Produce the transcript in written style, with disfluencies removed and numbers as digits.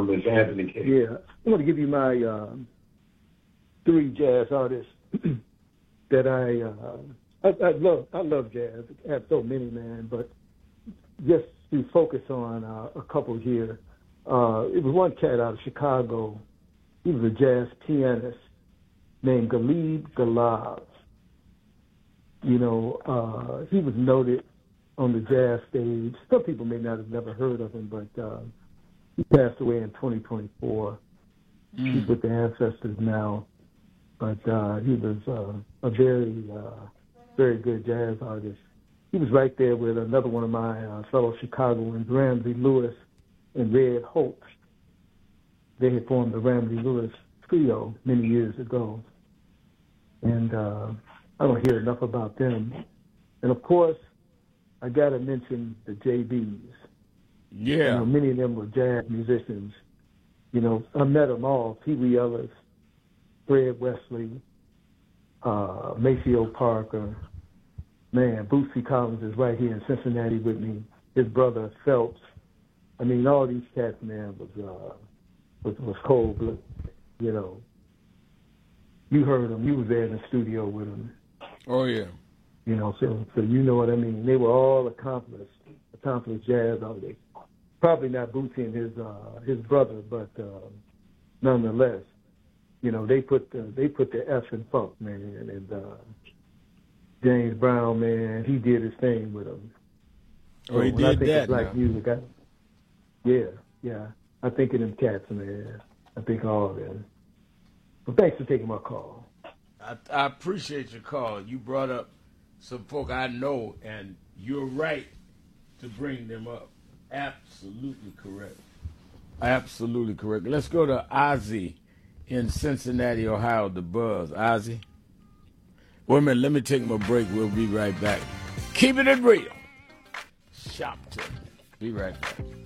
Miss Anthony K. Yeah, I'm going to give you my 3 jazz artists that I love. I love jazz. I have so many, man, but just to focus on a couple here. It was one cat out of Chicago. He was a jazz pianist named Galib Galab. You know, he was noted on the jazz stage. Some people may not have never heard of him, but he passed away in 2024. He's with the ancestors now. But he was a very, very good jazz artist. He was right there with another one of my fellow Chicagoans, Ramsey Lewis and Red Holt. They had formed the Ramsey Lewis Trio many years ago. And I don't hear enough about them. And, of course, I got to mention the JBs. Yeah. You know, many of them were jazz musicians. You know, I met them all, Pee Wee Ellis, Fred Wesley, Maceo Parker. Man, Bootsy Collins is right here in Cincinnati with me. His brother Phelps. I mean, all these cats, man, was cold blood. You know, you heard them. You was there in the studio with them. Oh yeah. You know, so you know what I mean. They were all accomplished jazz artists. Probably not Bootsy and his brother, but nonetheless, you know, they put the F in funk, man. And James Brown, man, he did his thing with them. Oh, he did that. Black music, I think of them cats, man. I think all of them. But thanks for taking my call. I appreciate your call. You brought up some folk I know, and you're right to bring them up. Absolutely correct. Absolutely correct. Let's go to Ozzy in Cincinnati, Ohio, the Buzz. Ozzy? Wait a minute, let me take my break. We'll be right back. Keeping it real. Shopton. Be right back.